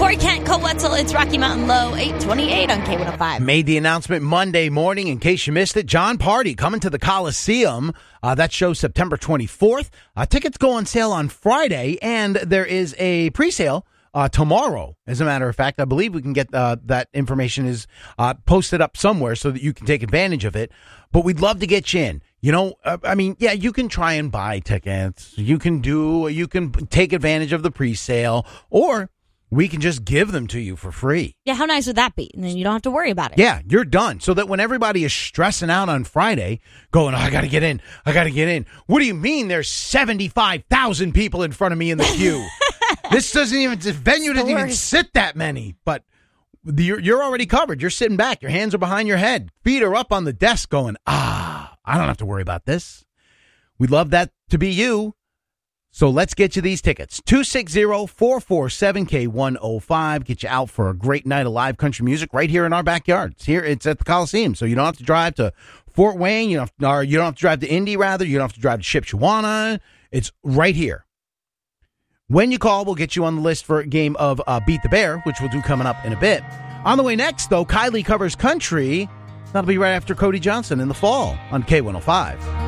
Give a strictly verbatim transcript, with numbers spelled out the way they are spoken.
Corey Kent, Cole Wetzel, it's Rocky Mountain Low, eight twenty-eight on K one oh five. Made the announcement Monday morning. In case you missed it, John Party coming to the Coliseum. Uh, that show September twenty-fourth. Uh, tickets go on sale on Friday, and there is a pre-sale uh, tomorrow. As a matter of fact, I believe we can get uh, that information is uh, posted up somewhere so that you can take advantage of it. But we'd love to get you in. You know, uh, I mean, yeah, you can try and buy tickets. You can do, you can take advantage of the pre-sale, or we can just give them to you for free. Yeah, how nice would that be? And then you don't have to worry about it. Yeah, you're done. So that when everybody is stressing out on Friday, going, oh, I got to get in, I got to get in. What do you mean there's seventy-five thousand people in front of me in the queue? This doesn't even, this venue doesn't even sit that many. But you're, you're already covered. You're sitting back. Your hands are behind your head. Feet are up on the desk going, ah, I don't have to worry about this. We'd love that to be you. So let's get you these tickets. two six zero, four four seven, K one oh five. Get you out for a great night of live country music right here in our backyard. It's here. It's at the Coliseum. So you don't have to drive to Fort Wayne. You don't have to, or you don't have to drive to Indy, rather. You don't have to drive to Shipshewana. It's right here. When you call, we'll get you on the list for a game of uh, Beat the Bear, which we'll do coming up in a bit. On the way next, though, Kylie covers country. That'll be right after Cody Johnson in the fall on K one oh five.